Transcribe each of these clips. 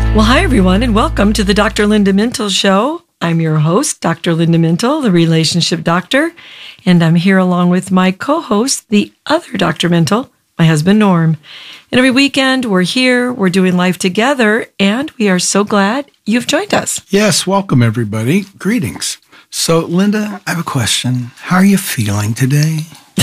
Well, hi, everyone, and welcome to the Dr. Linda Mintle Show. I'm your host, Dr. Linda Mintle, the relationship doctor, and I'm here along with my co-host, the other Dr. Mintle, my husband, Norm. And every weekend, we're here, we're doing life together, and we are so glad you've joined us. Yes, welcome, everybody. Greetings. So, Linda, I have a question. How are you feeling today?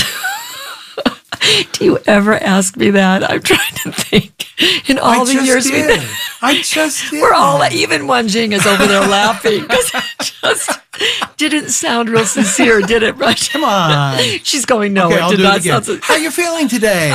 Do you ever ask me that? I'm trying to think. In all the years I just did. We're all, even one Jing is over there laughing because it just didn't sound real sincere, did it, Rush? Come on. She's going, no, okay, it I'll did do not it again. sound. How are you feeling today?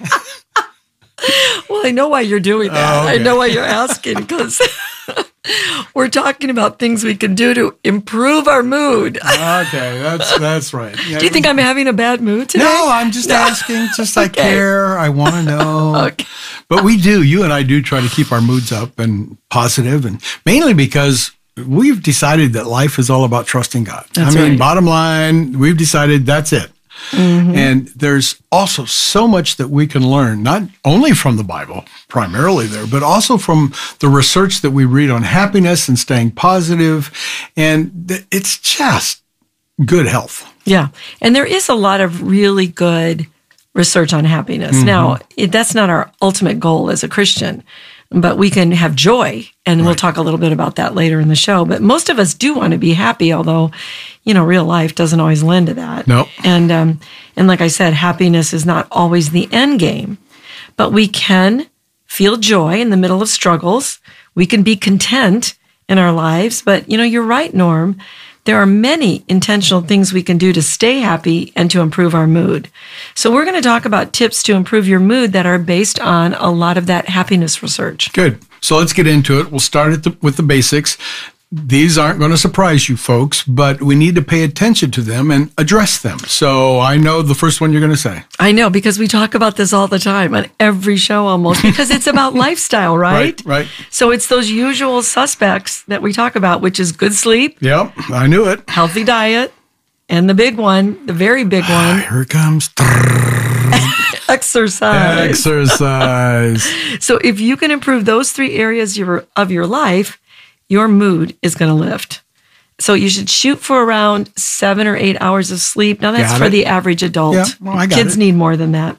Well, I know why you're doing that. Oh, okay. I know why you're asking because we're talking about things we can do to improve our mood. Okay, that's right. Yeah. Do you think I'm having a bad mood today? No, I'm just asking. Just I care. I want to know. Okay. But we do. You and I do try to keep our moods up and positive, and mainly because we've decided that life is all about trusting God. That's right. Bottom line, we've decided that's it. Mm-hmm. And there's also so much that we can learn, not only from the Bible, primarily there, but also from the research that we read on happiness and staying positive. And it's just good health. Yeah. And there is a lot of really good research on happiness. Mm-hmm. Now, that's not our ultimate goal as a Christian, but we can have joy. And We'll talk a little bit about that later in the show. But most of us do want to be happy, although, real life doesn't always lend to that. Nope. And like I said, happiness is not always the end game, but we can feel joy in the middle of struggles. We can be content in our lives. But, you're right, Norm. There are many intentional things we can do to stay happy and to improve our mood. So we're going to talk about tips to improve your mood that are based on a lot of that happiness research. Good. So let's get into it. We'll start with the basics. These aren't going to surprise you folks, but we need to pay attention to them and address them. So I know the first one you're going to say. I know, because we talk about this all the time on every show almost, because it's about lifestyle, right? Right. So it's those usual suspects that we talk about, which is good sleep. Yep, I knew it. Healthy diet. And the big one, the very big one. Here it comes. Exercise. Exercise. So if you can improve those three areas of your life, your mood is going to lift. So you should shoot for around 7 or 8 hours of sleep. Now that's for the average adult. Yeah, well, I got Kids it. need more than that.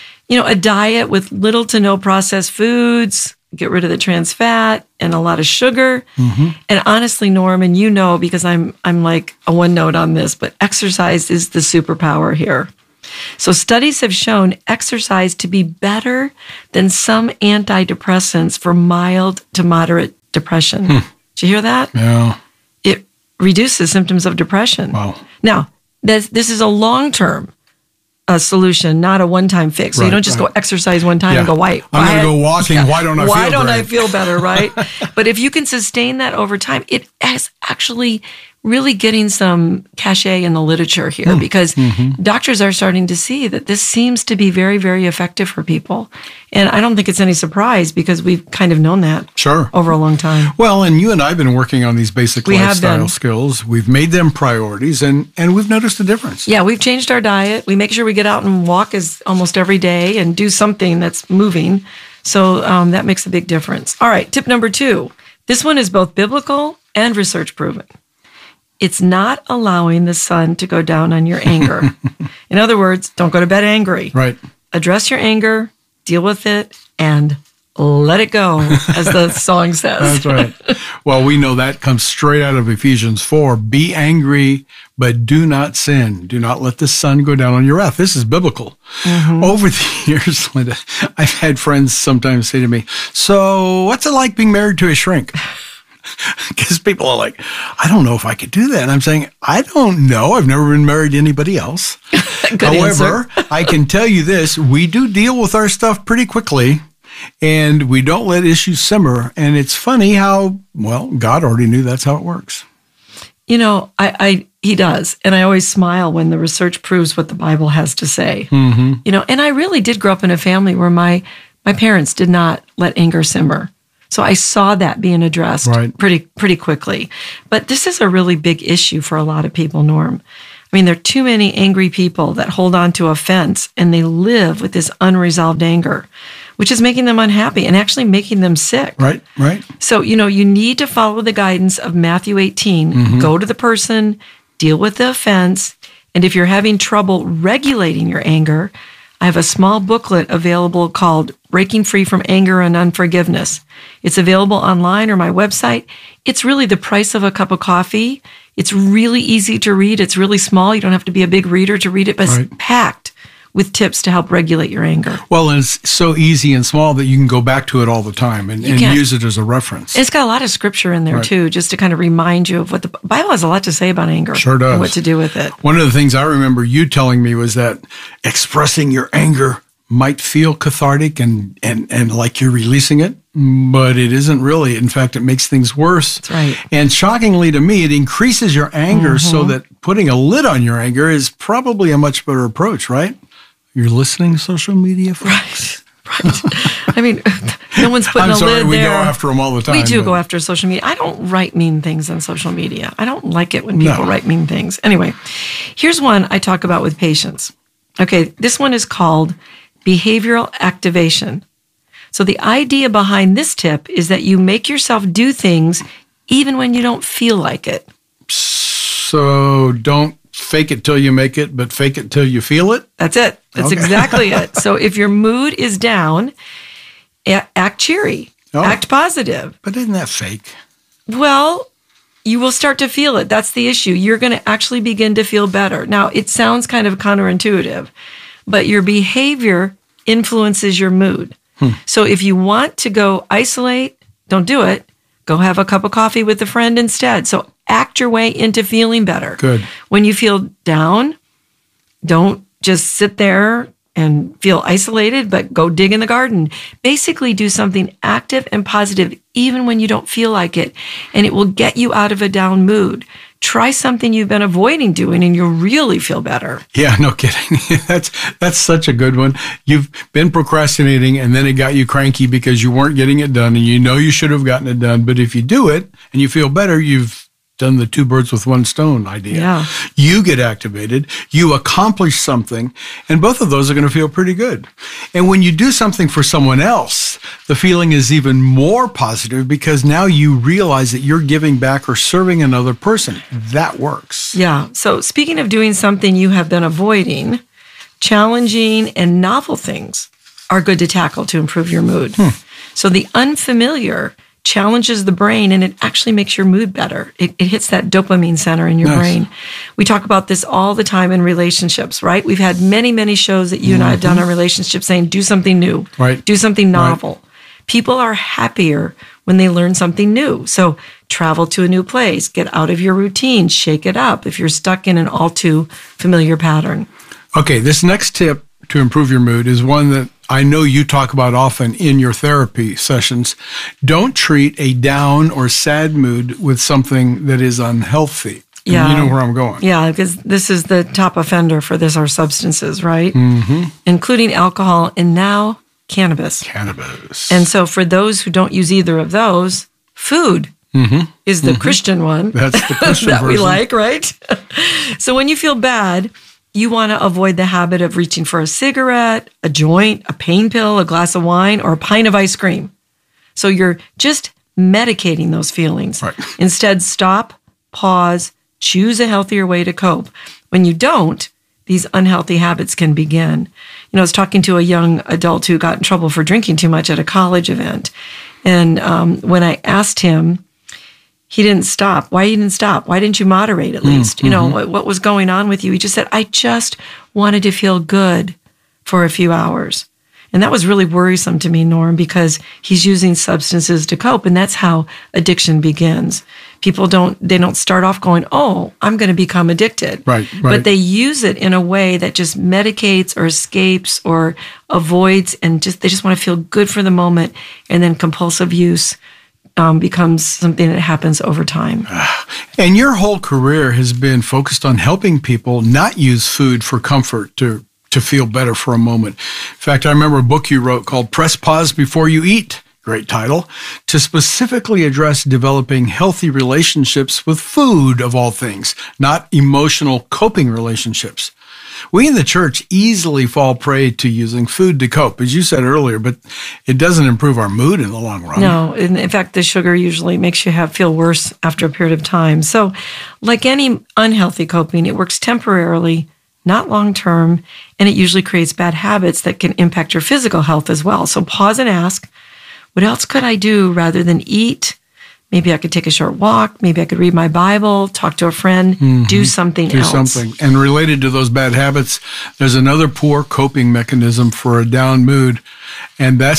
A diet with little to no processed foods, get rid of the trans fat and a lot of sugar. Mm-hmm. And honestly, Norm, and because I'm like a one note on this, but exercise is the superpower here. So studies have shown exercise to be better than some antidepressants for mild to moderate depression. Did you hear that? Yeah. It reduces symptoms of depression. Wow. Now, this is a long-term solution, not a one-time fix. So you don't just go exercise one time and go, why? I'm going to go walking. Yeah. Why don't I Why feel don't great? I feel better, right? But if you can sustain that over time, it is actually really getting some cachet in the literature here because doctors are starting to see that this seems to be very, very effective for people. And I don't think it's any surprise because we've kind of known that over a long time. Well, and you and I have been working on these basic lifestyle skills. We've made them priorities and we've noticed a difference. Yeah, we've changed our diet. We make sure we get out and walk almost every day and do something that's moving. So that makes a big difference. All right, tip number 2. This one is both biblical and research proven. It's not allowing the sun to go down on your anger. In other words, don't go to bed angry. Right. Address your anger, deal with it, and let it go, as the song says. That's right. Well, we know that comes straight out of Ephesians 4. Be angry, but do not sin. Do not let the sun go down on your wrath. This is biblical. Mm-hmm. Over the years, Linda, I've had friends sometimes say to me, so what's it like being married to a shrink? Because people are like, I don't know if I could do that. And I'm saying, I don't know. I've never been married to anybody else. However, I can tell you this. We do deal with our stuff pretty quickly, and we don't let issues simmer. And it's funny how, God already knew that's how it works. He does. And I always smile when the research proves what the Bible has to say. Mm-hmm. And I really did grow up in a family where my parents did not let anger simmer. So I saw that being addressed pretty quickly. But this is a really big issue for a lot of people, Norm. I mean, there are too many angry people that hold on to offense and they live with this unresolved anger. which is making them unhappy and actually making them sick. Right. So, you need to follow the guidance of Matthew 18. Go to the person, deal with the offense. And if you're having trouble regulating your anger, I have a small booklet available called Breaking Free from Anger and Unforgiveness. It's available online or my website. It's really the price of a cup of coffee. It's really easy to read. It's really small. You don't have to be a big reader to read it, but it's packed with tips to help regulate your anger. Well, and it's so easy and small that you can go back to it all the time and use it as a reference. It's got a lot of scripture in there, too, just to kind of remind you of what the Bible has a lot to say about anger. Sure does. And what to do with it. One of the things I remember you telling me was that expressing your anger might feel cathartic and like you're releasing it, but it isn't really. In fact, it makes things worse. That's right. And shockingly to me, it increases your anger so that putting a lid on your anger is probably a much better approach, right? You're listening, social media folks? Right. I mean, no one's putting a lid there. We go after them all the time. We do go after social media. I don't write mean things on social media. I don't like it when people write mean things. Anyway, here's one I talk about with patients. Okay, this one is called behavioral activation. So the idea behind this tip is that you make yourself do things even when you don't feel like it. So don't fake it till you make it, but fake it till you feel it? That's it. That's exactly it. So if your mood is down, act cheery, act positive. But isn't that fake? Well, you will start to feel it. That's the issue. You're going to actually begin to feel better. Now, it sounds kind of counterintuitive, but your behavior influences your mood. So if you want to go isolate, don't do it. Go have a cup of coffee with a friend instead. So act your way into feeling better. Good. When you feel down, don't just sit there and feel isolated, but go dig in the garden. Basically do something active and positive, even when you don't feel like it, and it will get you out of a down mood. Try something you've been avoiding doing and you'll really feel better. Yeah, no kidding. That's such a good one. You've been procrastinating and then it got you cranky because you weren't getting it done and you know you should have gotten it done. But if you do it and you feel better, you've done the two birds with one stone idea. Yeah. You get activated, you accomplish something, and both of those are going to feel pretty good. And when you do something for someone else, the feeling is even more positive because now you realize that you're giving back or serving another person. That works. Yeah. So speaking of doing something you have been avoiding, challenging and novel things are good to tackle to improve your mood. So the unfamiliar challenges the brain and it actually makes your mood better. It hits that dopamine center in your brain. We talk about this all the time in relationships, right? We've had many, many shows that you and I have done on relationships saying, do something new, do something novel. People are happier when they learn something new. So travel to a new place, get out of your routine, shake it up if you're stuck in an all too familiar pattern. Okay, this next tip to improve your mood is one that I know you talk about often in your therapy sessions. Don't treat a down or sad mood with something that is unhealthy. Yeah. You know where I'm going. Yeah, because this is the top offender for this are substances, right? Including alcohol and now cannabis. And so for those who don't use either of those, food is the Christian one. That's the Christian that version. we like, right? So when you feel bad, you want to avoid the habit of reaching for a cigarette, a joint, a pain pill, a glass of wine, or a pint of ice cream. So you're just medicating those feelings. Instead, stop, pause, choose a healthier way to cope. When you don't, these unhealthy habits can begin. I was talking to a young adult who got in trouble for drinking too much at a college event. And when I asked him, he didn't stop. Why you didn't stop? Why didn't you moderate at least? What was going on with you? He just said, I just wanted to feel good for a few hours. And that was really worrisome to me, Norm, because he's using substances to cope. And that's how addiction begins. People don't start off going, oh, I'm going to become addicted. Right. But they use it in a way that just medicates or escapes or avoids and they just want to feel good for the moment. And then compulsive use becomes something that happens over time. And your whole career has been focused on helping people not use food for comfort to feel better for a moment. In fact, I remember a book you wrote called Press Pause Before You Eat, great title, to specifically address developing healthy relationships with food of all things, not emotional coping relationships. We in the church easily fall prey to using food to cope, as you said earlier, but it doesn't improve our mood in the long run. No, in fact, the sugar usually makes you feel worse after a period of time. So like any unhealthy coping, it works temporarily, not long-term, and it usually creates bad habits that can impact your physical health as well. So pause and ask, what else could I do rather than eat? Maybe I could take a short walk. Maybe I could read my Bible, talk to a friend, do something else. Do something. And related to those bad habits, there's another poor coping mechanism for a down mood. And that's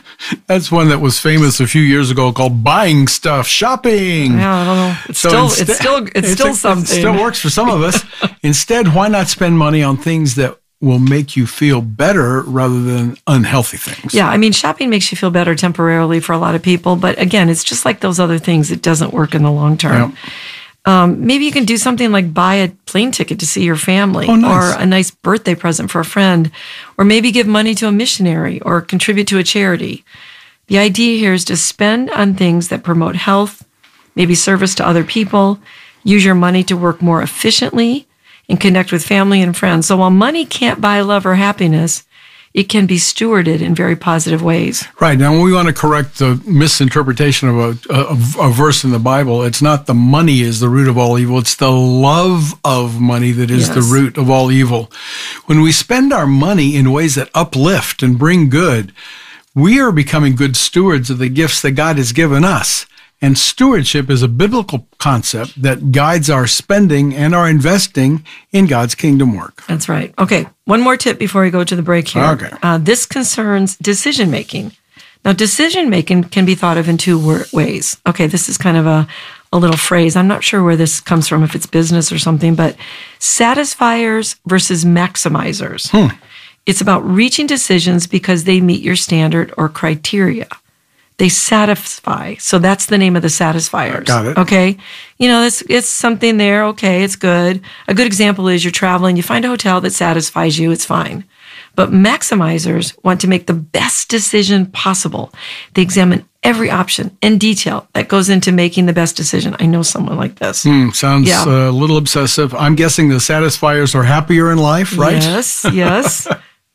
one that was famous a few years ago called buying stuff, shopping. Yeah, I don't know. It's still something. It still works for some of us. Instead, why not spend money on things that will make you feel better rather than unhealthy things? Yeah, I mean, shopping makes you feel better temporarily for a lot of people. But again, it's just like those other things. It doesn't work in the long term. Yeah. Maybe you can do something like buy a plane ticket to see your family, or a nice birthday present for a friend, or maybe give money to a missionary or contribute to a charity. The idea here is to spend on things that promote health, maybe service to other people, use your money to work more efficiently, and connect with family and friends. So while money can't buy love or happiness, it can be stewarded in very positive ways. Right. Now, we want to correct the misinterpretation of a verse in the Bible. It's not the money is the root of all evil. It's the love of money that is the root of all evil. When we spend our money in ways that uplift and bring good, we are becoming good stewards of the gifts that God has given us. And stewardship is a biblical concept that guides our spending and our investing in God's kingdom work. That's right. Okay, one more tip before we go to the break here. Okay. This concerns decision-making. Now, decision-making can be thought of in two ways. Okay, this is kind of a little phrase. I'm not sure where this comes from, if it's business or something, but satisfiers versus maximizers. It's about reaching decisions because they meet your standard or criteria. They satisfy. So that's the name of the satisfiers. Got it. Okay. It's something there. Okay. It's good. A good example is you're traveling, you find a hotel that satisfies you. It's fine. But maximizers want to make the best decision possible. They examine every option and detail that goes into making the best decision. I know someone like this. Sounds a little obsessive. I'm guessing the satisfiers are happier in life, right? Yes.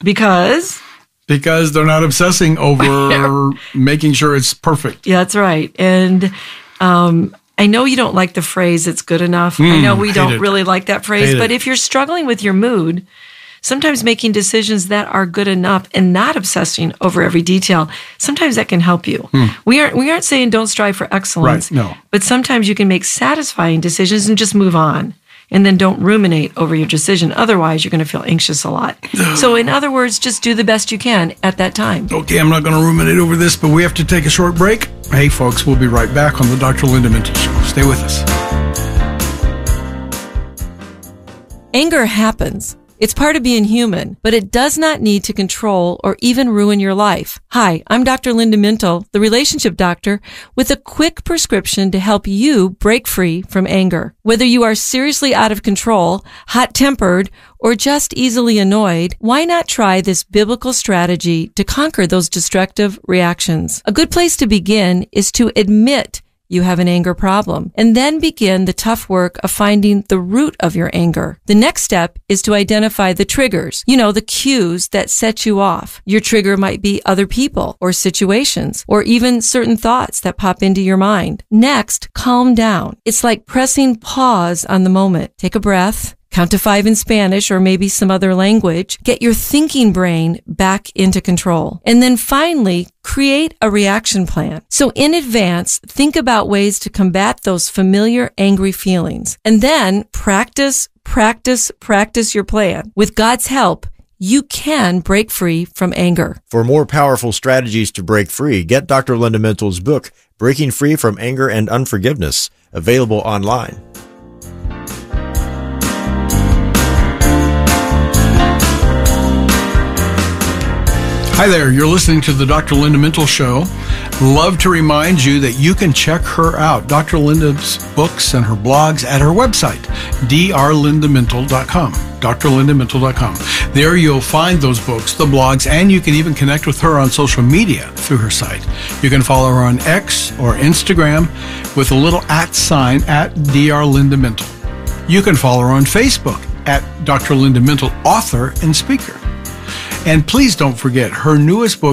Because they're not obsessing over making sure it's perfect. Yeah, that's right. And I know you don't like the phrase, it's good enough. I know we don't really like that phrase, but if you're struggling with your mood, sometimes making decisions that are good enough and not obsessing over every detail, sometimes that can help you. We aren't saying don't strive for excellence, right, no. But sometimes you can make satisfying decisions and just move on. And then don't ruminate over your decision. Otherwise, you're going to feel anxious a lot. So in other words, just do the best you can at that time. Okay, I'm not going to ruminate over this, but we have to take a short break. Hey, folks, we'll be right back on the Dr. Linda Mintle Show. Stay with us. Anger happens. It's part of being human, but it does not need to control or even ruin your life. Hi, I'm Dr. Linda Mintle, the relationship doctor, with a quick prescription to help you break free from anger. Whether you are seriously out of control, hot-tempered, or just easily annoyed, why not try this biblical strategy to conquer those destructive reactions? A good place to begin is to admit you have an anger problem, and then begin the tough work of finding the root of your anger. The next step is to identify the triggers, the cues that set you off. Your trigger might be other people or situations, or even certain thoughts that pop into your mind. Next, calm down. It's like pressing pause on the moment. Take a breath. Count to 5 in Spanish or maybe some other language. Get your thinking brain back into control. And then finally, create a reaction plan. So in advance, think about ways to combat those familiar angry feelings. And then practice your plan. With God's help, you can break free from anger. For more powerful strategies to break free, get Dr. Linda Mintle's book, Breaking Free from Anger and Unforgiveness, available online. Hi there, you're listening to the Dr. Linda Mintle Show. Love to remind you that you can check her out, Dr. Linda's books and her blogs at her website, drlindamintle.com, drlindamintle.com. There you'll find those books, the blogs, and you can even connect with her on social media through her site. You can follow her on X or Instagram with a little @ drlindamintle. You can follow her on Facebook at Dr. Linda Mintle, author and speaker. And please don't forget her newest book